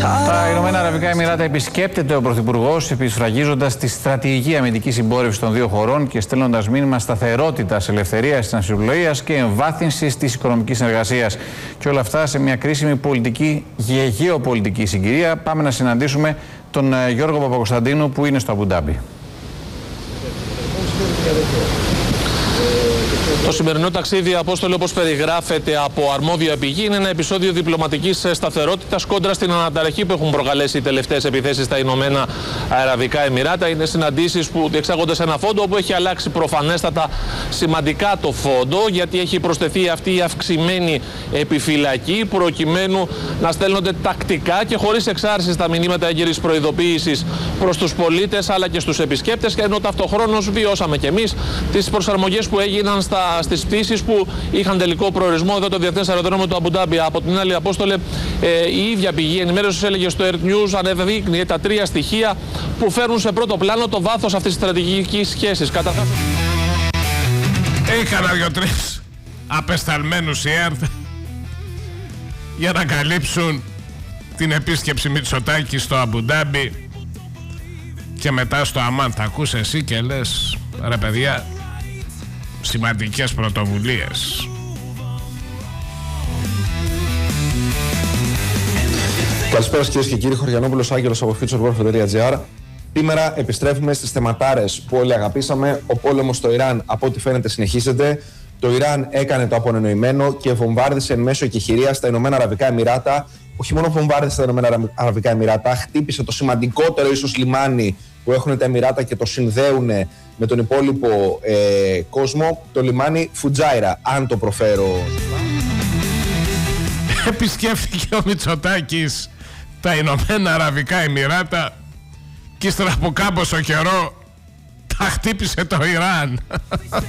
Τα Ηνωμένα Αραβικά Εμιράτα επισκέπτεται ο Πρωθυπουργός, επισφραγίζοντας τη στρατηγική αμυντική συμπόρευση των δύο χωρών και στέλνοντας μήνυμα σταθερότητας, ελευθερίας της ναυσιπλοείας και εμβάθυνσης της οικονομικής συνεργασίας. Και όλα αυτά σε μια κρίσιμη πολιτική και γεωπολιτική συγκυρία. Πάμε να συναντήσουμε τον Γιώργο Παπακοσταντίνου που είναι στο Αμπουντάμπι. Το σημερινό ταξίδι, Απόστολε, όπως περιγράφεται από αρμόδια πηγή, είναι ένα επεισόδιο διπλωματικής σταθερότητας κόντρα στην αναταραχή που έχουν προκαλέσει οι τελευταίες επιθέσεις στα Ηνωμένα Αραβικά Εμιράτα. Είναι συναντήσεις που διεξάγονται σε ένα φόντο όπου έχει αλλάξει προφανέστατα σημαντικά το φόντο, γιατί έχει προσθεθεί αυτή η αυξημένη επιφυλακή προκειμένου να στέλνονται τακτικά και χωρίς εξάρσεις τα μηνύματα έγκαιρης προειδοποίησης προς τους πολίτες αλλά και στους επισκέπτες, και ενώ ταυτοχρόνως βιώσαμε κι εμείς τις προσαρμογές που έγιναν στις πτήσεις που είχαν τελικό προορισμό εδώ το Διεθνές Αεροδρόμιο του Αμπουντάμπι. Από την άλλη, Απόστολε, η ίδια πηγή ενημέρωσης έλεγε στο Air News, ανεδείκνυε τα τρία στοιχεία που φέρνουν σε πρώτο πλάνο το βάθος αυτής της στρατηγικής σχέσης. Καταρχάς, έκανα δύο-τρεις απεσταλμένους η ΕΡΤ για να καλύψουν την επίσκεψη Μητσοτάκη στο Αμπουντάμπι και μετά στο Αμάν. Θα ακούς εσύ και λες, ρε παιδιά, σημαντικές πρωτοβουλίες. Καλησπέρα κυρίες και κύριοι, Χωριανόπουλος Άγγελος από futurewarfare.gr. Σήμερα επιστρέφουμε στις θεματάρες που όλοι αγαπήσαμε. Ο πόλεμος στο Ιράν, από ό,τι φαίνεται, συνεχίζεται. Το Ιράν έκανε το απονενοημένο και βομβάρδισε εν μέσω εκεχηρίας στα Ηνωμένα Αραβικά Εμιράτα. Όχι μόνο βομβάρδισε τα Ηνωμένα Αραβικά Εμιράτα, χτύπησε το σημαντικότερο ίσως λιμάνι που έχουν τα Εμιράτα και το συνδέουν με τον υπόλοιπο κόσμο, το λιμάνι Φουτζάιρα, αν το προφέρω. Επισκέφθηκε ο Μητσοτάκης τα Ηνωμένα Αραβικά Εμιράτα και ύστερα από κάμποσο καιρό τα χτύπησε το Ιράν.